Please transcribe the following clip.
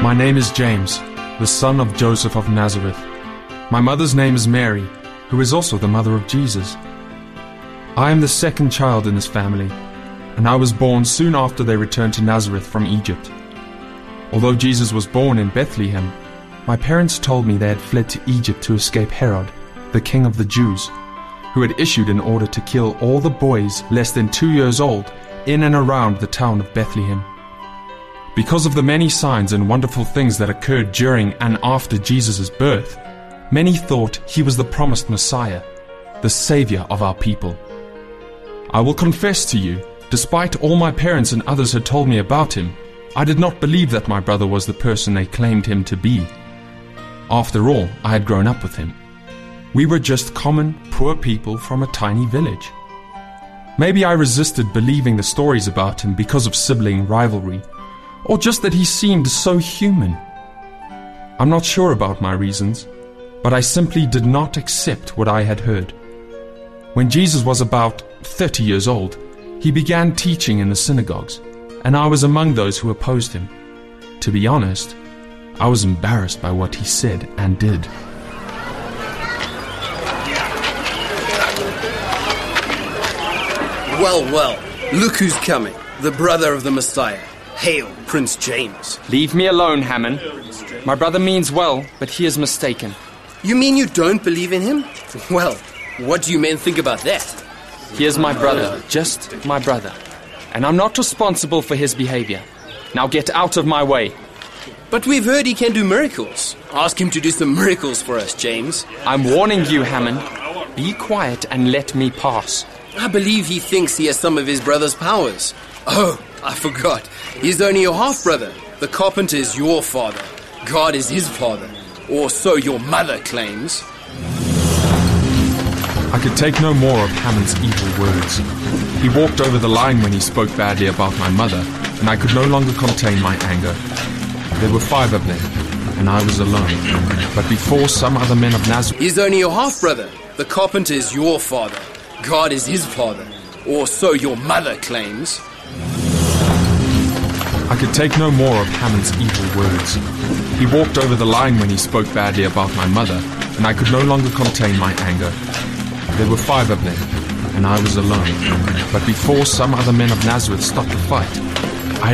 My name is James, the son of Joseph of Nazareth. My mother's name is Mary, who is also the mother of Jesus. I am the second child in this family, and I was born soon after they returned to Nazareth from Egypt. Although Jesus was born in Bethlehem, my parents told me they had fled to Egypt to escape Herod, the king of the Jews, who had issued an order to kill all the boys less than 2 years old in and around the town of Bethlehem. Because of the many signs and wonderful things that occurred during and after Jesus' birth, many thought he was the promised Messiah, the Savior of our people. I will confess to you, despite all my parents and others had told me about him, I did not believe that my brother was the person they claimed him to be. After all, I had grown up with him. We were just common, poor people from a tiny village. Maybe I resisted believing the stories about him because of sibling rivalry, or just that he seemed so human. I'm not sure about my reasons, but I simply did not accept what I had heard. When Jesus was about 30 years old, he began teaching in the synagogues, and I was among those who opposed him. To be honest, I was embarrassed by what he said and did. Well, look who's coming, the brother of the Messiah. Hail, Prince James. Leave me alone, Hammond. My brother means well, but he is mistaken. You mean you don't believe in him? Well, what do you men think about that? He is my brother, just my brother. And I'm not responsible for his behavior. Now get out of my way. But we've heard he can do miracles. Ask him to do some miracles for us, James. I'm warning you, Hammond. Be quiet and let me pass. I believe he thinks he has some of his brother's powers. Oh, I forgot. He's only your half-brother. The carpenter is your father. God is his father. Or so your mother claims. I could take no more of Hammond's evil words. He walked over the line when he spoke badly about my mother, and I could no longer contain my anger. There were 5 of them, and I was alone. But before some other men of Nazareth... He's only your half-brother. The carpenter is your father. God is his father. Or so your mother claims. I could take no more of Hammond's evil words. He walked over the line when he spoke badly about my mother, and I could no longer contain my anger. There were 5 of them, and I was alone. But before some other men of Nazareth stopped the fight,